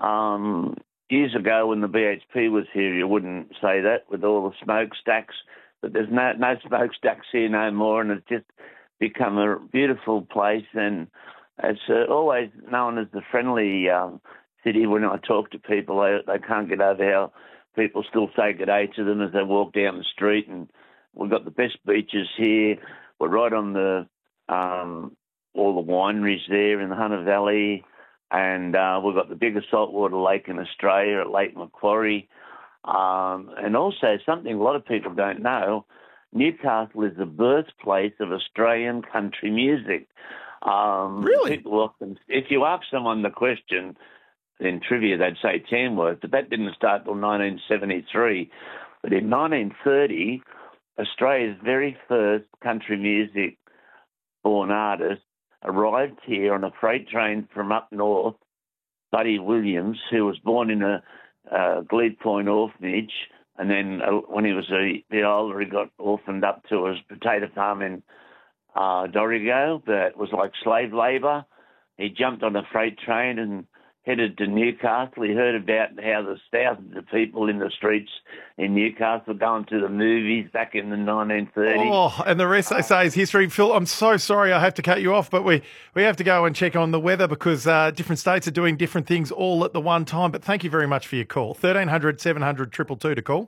Years ago when the BHP was here, you wouldn't say that with all the smokestacks, but there's no smokestacks here no more, and it's just become a beautiful place, and it's always known as the friendly city. When I talk to people, they can't get over how people still say good day to them as they walk down the street, and we've got the best beaches here. We're right on the all the wineries there in the Hunter Valley, and we've got the biggest saltwater lake in Australia at Lake Macquarie. And also something a lot of people don't know, Newcastle is the birthplace of Australian country music. Really? People often, if you ask someone the question in trivia, they'd say Tamworth, but that didn't start till 1973. But in 1930, Australia's very first country music born artist arrived here on a freight train from up north, Buddy Williams, who was born in a Glebe Point orphanage, and then when he was a bit older, he got orphaned up to his potato farm in Dorrigo, but it was like slave labour. He jumped on a freight train and headed to Newcastle. He heard about how there's thousands of people in the streets in Newcastle going to the movies back in the 1930s. Oh, and the rest, they say, is history. Phil, I'm so sorry I have to cut you off, but we have to go and check on the weather because different states are doing different things all at the one time. But thank you very much for your call. 1300 700 222 to call.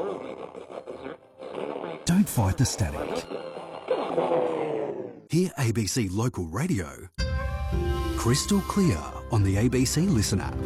Don't fight the static. Hear ABC Local Radio crystal clear on the ABC Listen app.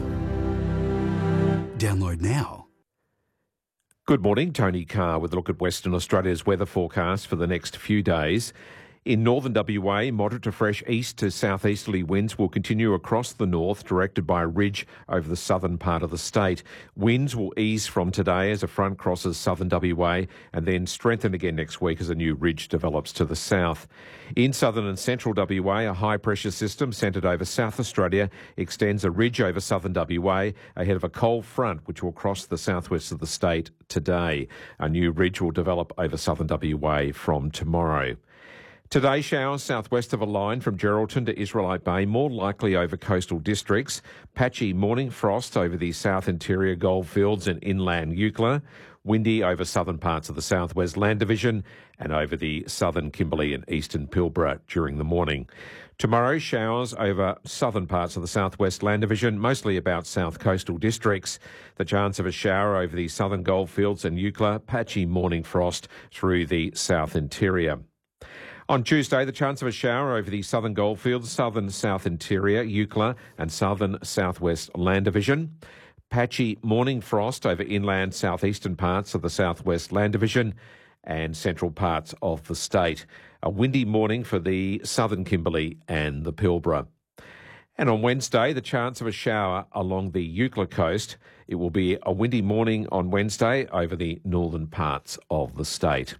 Download now. Good morning, Tony Carr with a look at Western Australia's weather forecast for the next few days. In northern WA, moderate to fresh east to southeasterly winds will continue across the north, directed by a ridge over the southern part of the state. Winds will ease from today as a front crosses southern WA and then strengthen again next week as a new ridge develops to the south. In southern and central WA, a high-pressure system centred over South Australia extends a ridge over southern WA ahead of a cold front which will cross the southwest of the state today. A new ridge will develop over southern WA from tomorrow. Today, showers southwest of a line from Geraldton to Israelite Bay, more likely over coastal districts. Patchy morning frost over the south interior goldfields and inland Eucla. Windy over southern parts of the southwest land division and over the southern Kimberley and eastern Pilbara during the morning. Tomorrow, showers over southern parts of the southwest land division, mostly about south coastal districts. The chance of a shower over the southern goldfields and Eucla. Patchy morning frost through the south interior. On Tuesday, the chance of a shower over the southern goldfields, southern south interior, Eucla and southern southwest land division. Patchy morning frost over inland southeastern parts of the southwest land division and central parts of the state. A windy morning for the southern Kimberley and the Pilbara. And on Wednesday, the chance of a shower along the Eucla coast. It will be a windy morning on Wednesday over the northern parts of the state.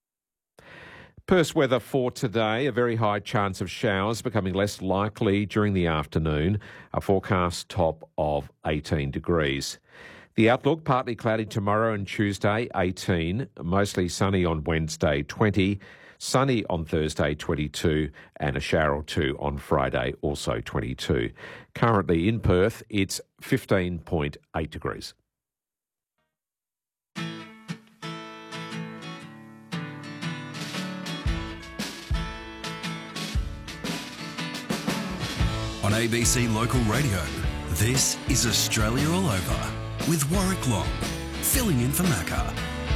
Perth's weather for today, a very high chance of showers becoming less likely during the afternoon, a forecast top of 18 degrees. The outlook, partly cloudy tomorrow and Tuesday, 18, mostly sunny on Wednesday, 20, sunny on Thursday, 22, and a shower or two on Friday, also 22. Currently in Perth, it's 15.8 degrees. On ABC Local Radio, this is Australia All Over with Warwick Long, filling in for Macca.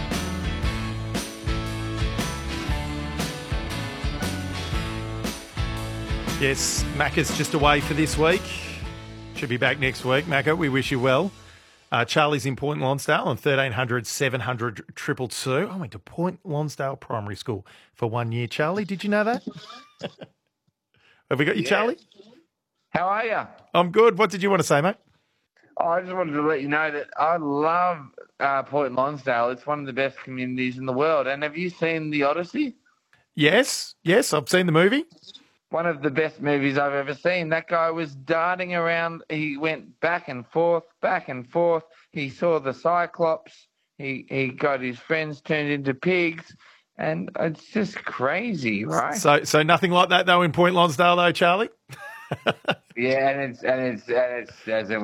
Yes, Macca's just away for this week. Should be back next week. Macca, we wish you well. Charlie's in Point Lonsdale on 1300 700 222. I went to Point Lonsdale Primary School for 1 year. Charlie, did you know that? Have we got you, Charlie? How are you? I'm good. What did you want to say, mate? I just wanted to let you know that I love Point Lonsdale. It's one of the best communities in the world. And have you seen The Odyssey? Yes, I've seen the movie. One of the best movies I've ever seen. That guy was darting around. He went back and forth, back and forth. He saw the Cyclops. He got his friends turned into pigs. And it's just crazy, right? So nothing like that, though, in Point Lonsdale, though, Charlie? Yeah, and it's